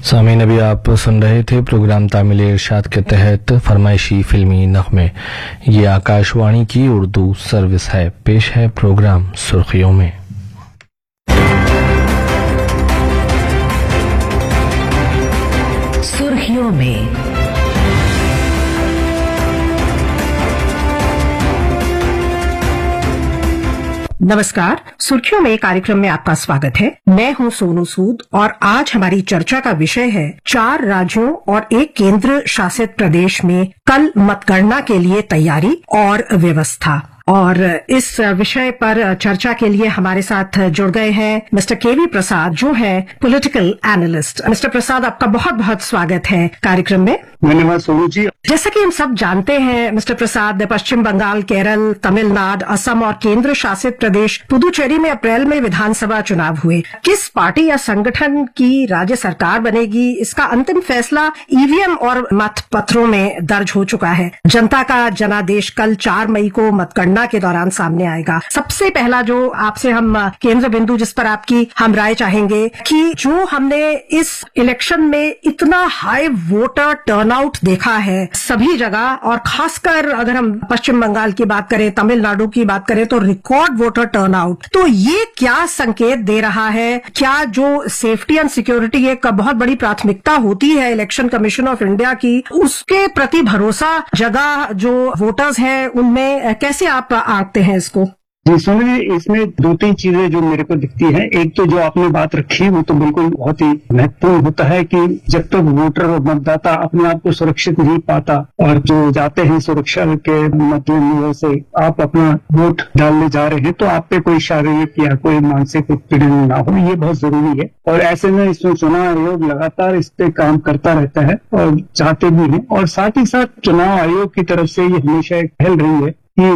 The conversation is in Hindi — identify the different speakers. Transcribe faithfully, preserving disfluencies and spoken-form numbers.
Speaker 1: सामीन, अभी आप सुन रहे थे प्रोग्राम तामिल इरशाद के तहत फरमाइशी फिल्मी नग़मे। ये आकाशवाणी की उर्दू सर्विस है। पेश है प्रोग्राम सुर्खियों में।
Speaker 2: सुर्खियों में नमस्कार। सुर्खियों में कार्यक्रम में आपका स्वागत है। मैं हूं सोनू सूद और आज हमारी चर्चा का विषय है चार राज्यों और एक केंद्र शासित प्रदेश में कल मतगणना के लिए तैयारी और व्यवस्था। और इस विषय पर चर्चा के लिए हमारे साथ जुड़ गए हैं मिस्टर केवी प्रसाद, जो है पॉलिटिकल एनालिस्ट। मिस्टर प्रसाद, आपका बहुत बहुत स्वागत है कार्यक्रम में।
Speaker 3: धन्यवाद सोनू जी।
Speaker 2: जैसा कि हम सब जानते हैं मिस्टर प्रसाद, पश्चिम बंगाल, केरल, तमिलनाडु, असम और केंद्र शासित प्रदेश पुदुचेरी में अप्रैल में विधानसभा चुनाव हुए। किस पार्टी या संगठन की राज्य सरकार बनेगी, इसका अंतिम फैसला ईवीएम और मतपत्रों में दर्ज हो चुका है। जनता का जनादेश कल चार मई को मतगणना के दौरान सामने आएगा। सबसे पहला जो आपसे हम केंद्र बिंदु जिस पर आपकी हम राय चाहेंगे कि जो हमने इस इलेक्शन में इतना हाई वोटर टर्नआउट देखा है सभी जगह, और खासकर अगर हम पश्चिम बंगाल की बात करें, तमिलनाडु की बात करें तो रिकॉर्ड वोटर टर्नआउट, तो ये क्या संकेत दे रहा है? क्या जो सेफ्टी एंड सिक्योरिटी एक बहुत बड़ी प्राथमिकता होती है इलेक्शन कमीशन ऑफ इंडिया की, उसके प्रति भरोसा जगह जो वोटर्स हैं उनमें कैसे आप आंकते हैं इसको?
Speaker 3: जी सोनू जी, इसमें दो तीन चीजें जो मेरे को दिखती है। एक तो जो आपने बात रखी वो तो बिल्कुल बहुत ही महत्वपूर्ण होता है कि जब तक वोटर और मतदाता अपने आप को सुरक्षित नहीं पाता और जो जाते हैं सुरक्षा के मद्देनजर से आप अपना वोट डालने जा रहे हैं तो आप पे कोई शारीरिक या कोई मानसिक उत्पीड़न ना हो, ये बहुत जरूरी है। और ऐसे में इसमें चुनाव आयोग लगातार इस पे काम करता रहता है और चाहते भी हैं। और साथ ही साथ चुनाव आयोग की तरफ से ये हमेशा एक पहल रही है